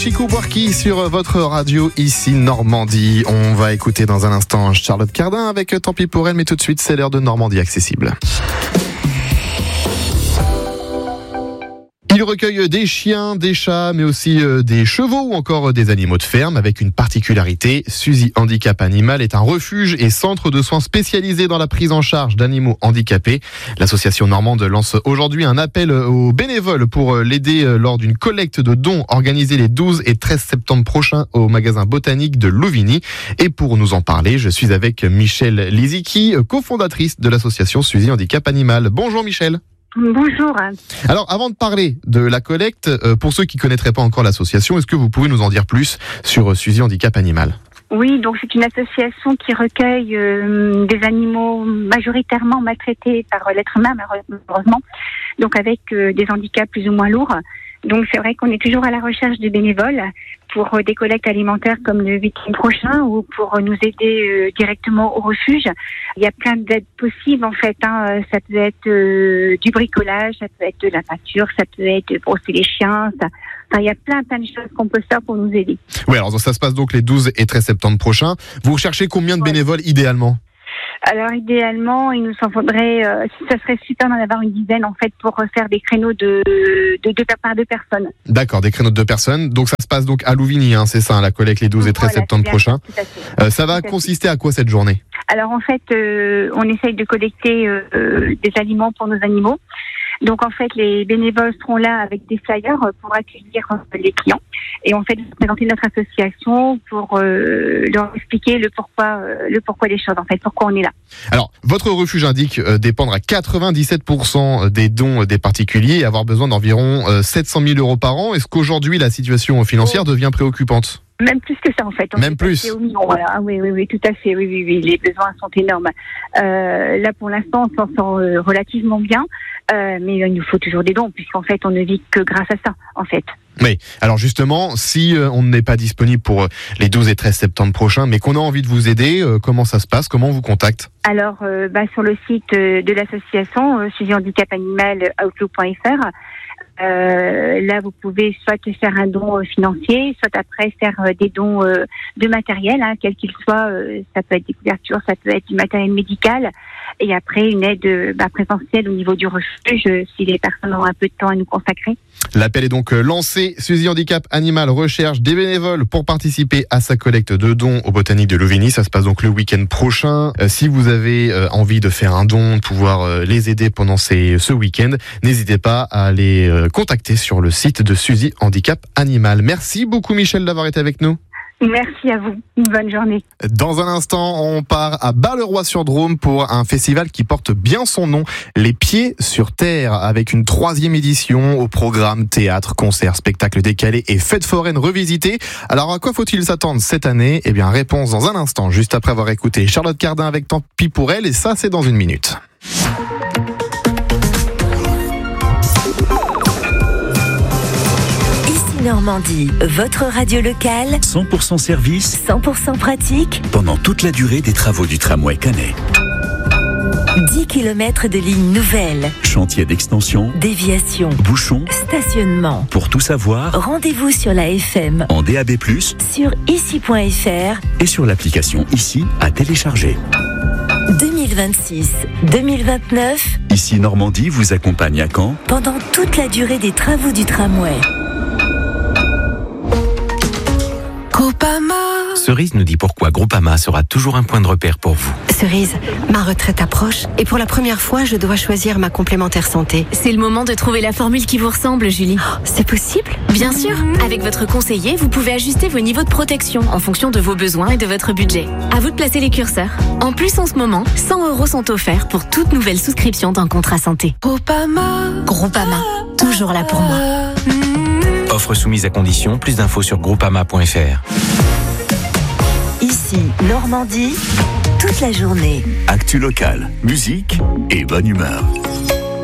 Chico Boarki sur votre radio ici Normandie. On va écouter dans un instant Charlotte Cardin avec Tant pis pour elle, mais tout de suite c'est l'heure de Normandie accessible. Il recueille des chiens, des chats, mais aussi des chevaux ou encore des animaux de ferme avec une particularité. Suzy Handicap Animal est un refuge et centre de soins spécialisé dans la prise en charge d'animaux handicapés. L'association normande lance aujourd'hui un appel aux bénévoles pour l'aider lors d'une collecte de dons organisée les 12 et 13 septembre prochains au magasin botanique de Louvigny. Et pour nous en parler, je suis avec Michèle Lisicki, cofondatrice de l'association Suzy Handicap Animal. Bonjour Michèle. Bonjour. Alors, avant de parler de la collecte, pour ceux qui ne connaîtraient pas encore l'association, est-ce que vous pouvez nous en dire plus sur Suzy Handicap Animal ? Oui, donc c'est une association qui recueille des animaux majoritairement maltraités par l'être humain, malheureusement, donc avec des handicaps plus ou moins lourds. Donc c'est vrai qu'on est toujours à la recherche de bénévoles pour des collectes alimentaires comme le week-end prochain ou pour nous aider directement au refuge. Il y a plein d'aides possibles en fait. Ça peut être du bricolage, ça peut être de la peinture, ça peut être brosser les chiens. Il y a plein de choses qu'on peut faire pour nous aider. Oui, alors ça se passe donc les 12 et 13 septembre prochains. Vous recherchez combien de bénévoles idéalement ? Alors idéalement, il nous en faudrait, ça serait super d'en avoir une dizaine en fait pour faire des créneaux de 2 par 2 personnes. D'accord, des créneaux de 2 personnes. Donc ça se passe donc à Louvigny, c'est ça, la collecte les 12 et 13 septembre prochains. Ça va consister à quoi cette journée ? Alors en fait, on essaye de collecter des aliments pour nos animaux. Donc en fait, les bénévoles seront là avec des flyers pour accueillir les clients et en fait présenter notre association pour leur expliquer le pourquoi des choses en fait, pourquoi on est là. Alors, votre refuge indique dépendre à 97% des dons des particuliers et avoir besoin d'environ 700 000 euros par an. Est-ce qu'aujourd'hui la situation financière devient préoccupante ? Même plus que ça en fait. Même plus. Voilà. Oui, tout à fait. Oui. Les besoins sont énormes. Là pour l'instant, on s'en sort relativement bien, mais il nous faut toujours des dons puisqu'en fait on ne vit que grâce à ça en fait. Oui. Alors justement, si on n'est pas disponible pour les 12 et 13 septembre prochains, mais qu'on a envie de vous aider, comment ça se passe ? Comment on vous contacte ? Alors, sur le site de l'association Suzy Handicap Animal outlook.fr. Là, vous pouvez soit faire un don financier, soit après faire des dons de matériel, quel qu'il soit. Ça peut être des couvertures, ça peut être du matériel médical. Et après, une aide présentielle au niveau du refuge, si les personnes ont un peu de temps à nous consacrer. L'appel est donc lancé. Suzy Handicap Animal recherche des bénévoles pour participer à sa collecte de dons au Botanique de Louvigny. Ça se passe donc le week-end prochain. Si vous avez envie de faire un don, de pouvoir les aider pendant ce week-end, n'hésitez pas à les contacter sur le site de Suzy Handicap Animal. Merci beaucoup Michèle d'avoir été avec nous. Merci à vous. Une bonne journée. Dans un instant, on part à Bar-le-Roi-sur-Drôme pour un festival qui porte bien son nom, Les Pieds sur Terre, avec une 3e édition au programme théâtre, concerts, spectacles décalés et fêtes foraines revisitées. Alors à quoi faut-il s'attendre cette année ? Eh bien, réponse dans un instant, juste après avoir écouté Charlotte Cardin avec Tant pis pour elle, et ça c'est dans une minute. Normandie, votre radio locale, 100% service, 100% pratique, pendant toute la durée des travaux du tramway Canet. 10 km de lignes nouvelles, Chantier d'extension, déviation, bouchons, stationnement. Pour tout savoir, Rendez-vous sur la FM, en DAB+, sur ici.fr et sur l'application Ici à télécharger. 2026-2029, Ici Normandie vous accompagne à Caen pendant toute la durée des travaux du tramway. Groupama. Cerise nous dit pourquoi Groupama sera toujours un point de repère pour vous. Cerise, ma retraite approche et pour la première fois, je dois choisir ma complémentaire santé. C'est le moment de trouver la formule qui vous ressemble, Julie. Oh, c'est possible ? Bien sûr, avec votre conseiller, vous pouvez ajuster vos niveaux de protection en fonction de vos besoins et de votre budget. À vous de placer les curseurs. En plus, en ce moment, 100 € sont offerts pour toute nouvelle souscription d'un contrat santé. Groupama, toujours là pour moi. Offre soumise à condition, plus d'infos sur groupama.fr. Ici, Normandie, toute la journée. Actu locale, musique et bonne humeur.